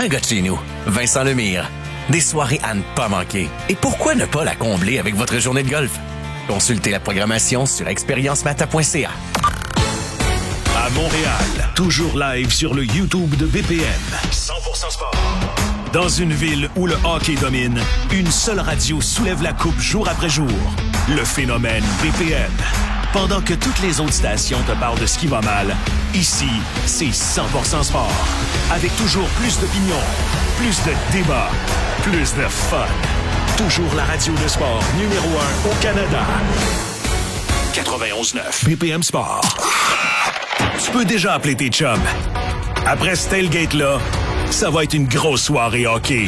Un gars de chez nous, Vincent Lemire. Des soirées à ne pas manquer. Et pourquoi ne pas la combler avec votre journée de golf? Consultez la programmation sur expériencemata.ca. À Montréal, toujours live sur le YouTube de BPM. 100% sport. Dans une ville où le hockey domine, une seule radio soulève la coupe jour après jour. Le phénomène BPM. Pendant que toutes les autres stations te parlent de ce qui va mal, ici, c'est 100% sport. Avec toujours plus d'opinions, plus de débats, plus de fun. Toujours la radio de sport numéro 1 au Canada. 91.9 BPM Sport. Tu peux déjà appeler tes chums. Après ce tailgate-là, ça va être une grosse soirée hockey.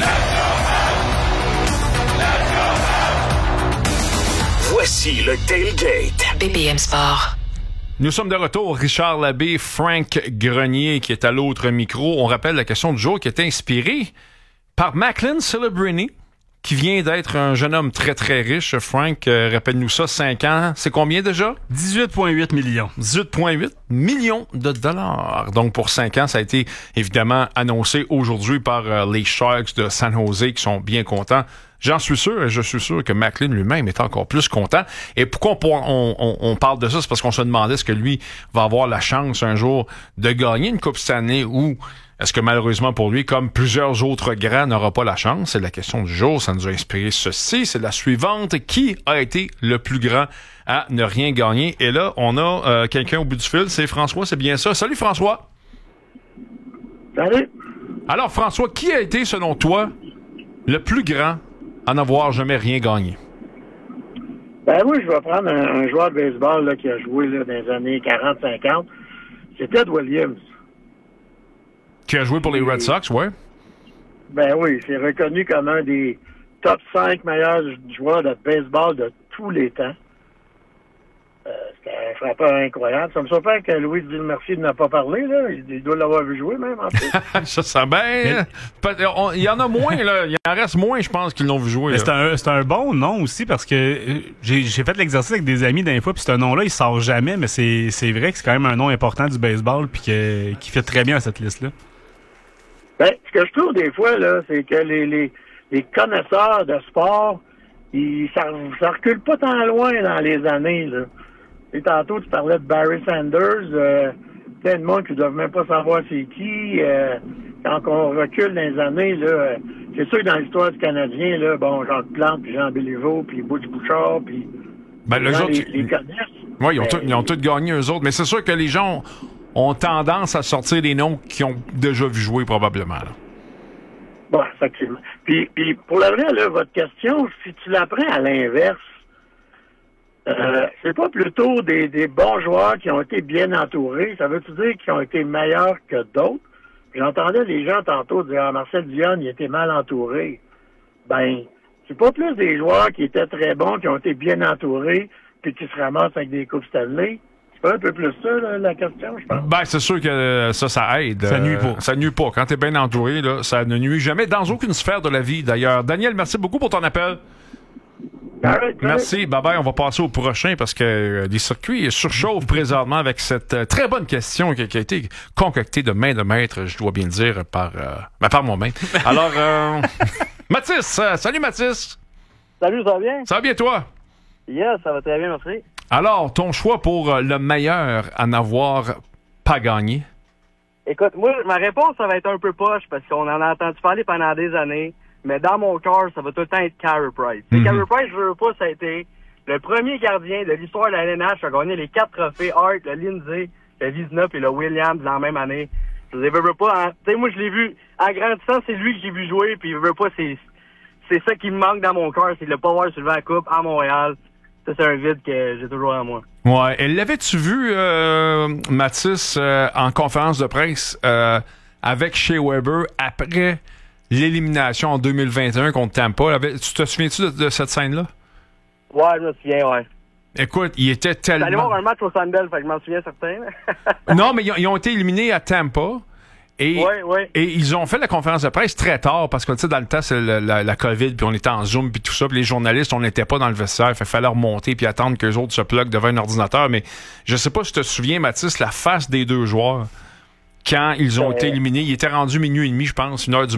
Voici le tailgate. BPM Sport. Nous sommes de retour. Richard Labbé, Frank Grenier qui est à l'autre micro. On rappelle la question du jour qui est inspirée par Macklin Celebrini, qui vient d'être un jeune homme très, très riche. Frank, rappelle-nous ça, 5 ans. C'est combien déjà? 18,8 millions. 18,8 millions de dollars. Donc, pour 5 ans, ça a été évidemment annoncé aujourd'hui par les Sharks de San Jose qui sont bien contents. J'en suis sûr et je suis sûr que Macklin lui-même est encore plus content. Et pourquoi on parle de ça? C'est parce qu'on se demandait est-ce que lui va avoir la chance un jour de gagner une Coupe Stanley ou est-ce que malheureusement pour lui, comme plusieurs autres grands, n'aura pas la chance? C'est la question du jour. Ça nous a inspiré ceci. C'est la suivante. Qui a été le plus grand à ne rien gagner? Et là, on a quelqu'un au bout du fil. C'est François, c'est bien ça. Salut François! Salut! Alors François, qui a été selon toi le plus grand à n'avoir jamais rien gagné? Ben oui, je vais prendre un joueur de baseball là, qui a joué là, dans les années 40-50. C'est Ted Williams. Qui a joué pour les Red Sox, ouais? Ben oui, c'est reconnu comme un des top 5 meilleurs joueurs de baseball de tous les temps. C'était un frappeur incroyable. Ça me surprend que Louis Mercier n'a pas parlé, là. Il doit l'avoir vu jouer, même, en plus. Ça bien. Il y en a moins, là. Il en reste moins, je pense, qu'ils l'ont vu jouer. C'est un bon nom aussi, parce que j'ai fait l'exercice avec des amis d'un fois, puis ce nom-là, il sort jamais, mais c'est vrai que c'est quand même un nom important du baseball, puis qui fait très bien à cette liste-là. Ben, ce que je trouve des fois, là, c'est que les connaisseurs de sport, ça recule pas tant loin dans les années, là. Et tantôt, tu parlais de Barry Sanders, plein de monde qui ne doivent même pas savoir c'est qui. Quand on recule dans les années, là, c'est sûr que dans l'histoire du Canadien, là, bon, Jacques Plante, puis Jean Béliveau, puis Butch Bouchard, puis les gens les connaissent. Oui, ils ont tous gagné, eux autres. Mais c'est sûr que les gens ont tendance à sortir des noms qu'ils ont déjà vu jouer, probablement. Là. Bon, effectivement. Puis pour la vraie, là, votre question, si tu la prends à l'inverse, c'est pas plutôt des bons joueurs qui ont été bien entourés. Ça veut-tu dire qu'ils ont été meilleurs que d'autres? J'entendais les gens tantôt dire Marcel Dionne, il était mal entouré. Ben, c'est pas plus des joueurs qui étaient très bons, qui ont été bien entourés, puis qui se ramassent avec des Coupes Stanley. C'est pas un peu plus ça, là, la question, je pense. Ben, c'est sûr que ça aide. Ça nuit pas. Ça nuit pas. Quand t'es bien entouré, là, ça ne nuit jamais dans aucune sphère de la vie, d'ailleurs. Daniel, merci beaucoup pour ton appel. Merci. Bye-bye. On va passer au prochain parce que les circuits surchauffent présentement avec cette très bonne question qui a été concoctée de main de maître, je dois bien le dire, par moi-même. Alors, Mathis. Salut, Mathis. Salut, ça va bien? Ça va bien, toi? Yes, ça va très bien, merci. Alors, ton choix pour le meilleur à n'avoir pas gagné? Écoute, moi, ma réponse, ça va être un peu poche parce qu'on en a entendu parler pendant des années. Mais dans mon cœur, ça va tout le temps être Carey Price. Carey Price, je veux pas, ça a été le premier gardien de l'histoire de la LNH à gagner les 4 trophées Hart, le Lindsay, le Vizina et le Williams dans la même année. Je veux pas, hein. Tu sais, moi, je l'ai vu en grandissant, c'est lui que j'ai vu jouer, puis je veux pas, c'est ça qui me manque dans mon cœur, c'est de le pas voir soulever la coupe à Montréal. Ça, c'est un vide que j'ai toujours en moi. Ouais. Et l'avais-tu vu, Mathis, en conférence de presse avec Shea Weber après l'élimination en 2021 contre Tampa? Tu te souviens-tu de cette scène-là? Ouais, je me souviens, ouais. Écoute, il était tellement... J'allais voir un match au Sandbell, fait que je m'en souviens certain. Non, mais ils ont été éliminés à Tampa. Et, ouais. Et ils ont fait la conférence de presse très tard parce que, tu sais, dans le temps, c'est la COVID, puis on était en Zoom, puis tout ça, puis les journalistes, on n'était pas dans le vestiaire. Il fallait remonter puis attendre qu'eux autres se pluguent devant un ordinateur. Mais je sais pas si tu te souviens, Mathis, la face des deux joueurs quand ils ont été éliminés. Ils étaient rendus 12:30, je pense, 1h du